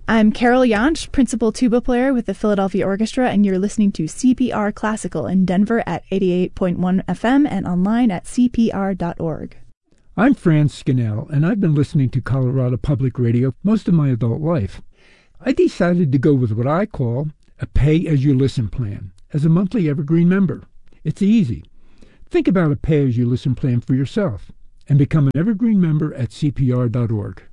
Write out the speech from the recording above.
I'm Carol Jansch, principal tuba player with the Philadelphia Orchestra, and you're listening to CPR Classical in Denver at 88.1 FM and online at cpr.org. I'm Franz Scannell, and I've been listening to Colorado Public Radio most of my adult life. I decided to go with what I call a pay-as-you-listen plan as a monthly evergreen member. It's easy. Think about a pay-as-you-listen plan for yourself and become an evergreen member at cpr.org.